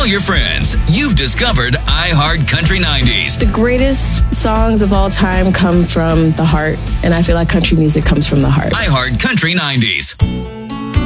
your friends. You've discovered iHeart Country 90s. The greatest songs of all time come from the heart, and I feel like country music comes from the heart. iHeart Country 90s.